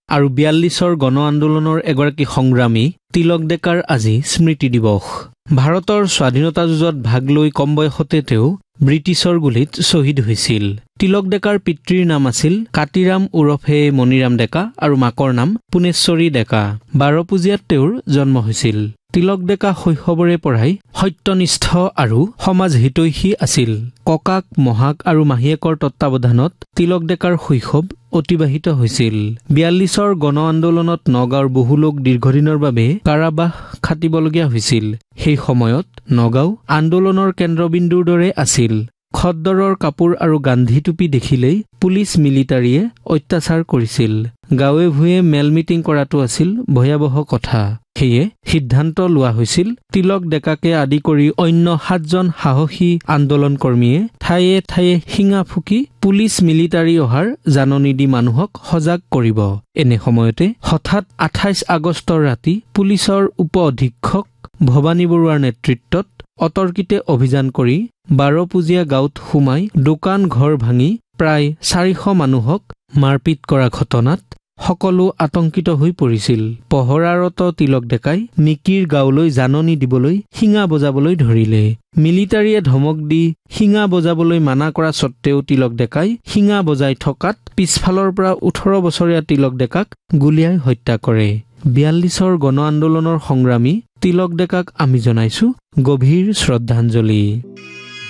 আৰু 42ৰ গণ আন্দোলনৰ এগৰাকী সংগ্ৰামী তিলক ডেকাৰ আজি স্মৃতি দিৱস। ভাৰতৰ স্বাধীনতা যুঁজত ভাগ লৈ কম বয়সতে তেওঁ ব্ৰিটিছৰ গুলীত শ্বহীদ হৈছিল। তিলক ডেকাৰ পিতৃৰ নাম আছিল কাতিৰাম ওৰফে মণিৰাম ডেকা আৰু মাকৰ নাম পুনেশ্বৰী ডেকা। বাৰপুজীয়াত তেওঁৰ জন্ম হৈছিল। তিলক ডেকা শৈশৱৰে পৰাই সত্যনিষ্ঠ আৰু সমাজ হিতৈষী আছিল। ককাক মহাক আৰু মাহীয়েকৰ তত্বাৱধানত তিলক ডেকাৰ শৈশৱ অতিবাহিত হৈছিল। 42ৰ গণ আন্দোলনত নগাঁৱৰ বহু লোক দীৰ্ঘদিনৰ বাবে কাৰাবাস খাটিবলগীয়া হৈছিল। সেই সময়ত নগাঁও আন্দোলনৰ কেন্দ্ৰবিন্দুৰ দৰে আছিল। খদ্দৰৰ কাপোৰ আৰু গান্ধী টুপি দেখিলেই পুলিচ মিলিটাৰীয়ে অত্যাচাৰ কৰিছিল। গাঁৱে ভূঞে মেল মিটিং কৰাটো আছিল ভয়াৱহ কথা। সেয়ে সিদ্ধান্ত লোৱা হৈছিল তিলক ডেকাকে আদি কৰি অন্য 7জন সাহসী আন্দোলন কৰ্মীয়ে ঠায়ে ঠায়ে শিঙা ফুকি পুলিচ মিলিটাৰী অহাৰ জাননী দি মানুহক সজাগ কৰিব। এনে সময়তে হঠাৎ 28 আগষ্টৰ ৰাতি পুলিচৰ উপ অধীক্ষক ভৱানী বৰুৱাৰ নেতৃত্বত অতৰ্কিতে অভিযান কৰি বাৰপুজীয়া গাঁৱত সোমাই দোকান ঘৰ ভাঙি প্ৰায় 400 মানুহক মাৰপিট কৰা ঘটনাত সকলো আতংকিত হৈ পৰিছিল। পহৰাৰত তিলক ডেকাই মিকিৰ গাঁৱলৈ জাননী দিবলৈ শিঙা বজাবলৈ ধৰিলে। মিলিটাৰীয়ে ধমক দি শিঙা বজাবলৈ মানা কৰা স্বত্তেও তিলক ডেকাই শিঙা বজাই থকাত পিছফালৰ পৰা 18 বছৰীয়া তিলক ডেকাক গুলীয়াই হত্যা কৰে। 42ৰ গণ আন্দোলনৰ সংগ্ৰামী তিলক ডেকাক আমি জনাইছো গভীৰ শ্ৰদ্ধাঞ্জলি।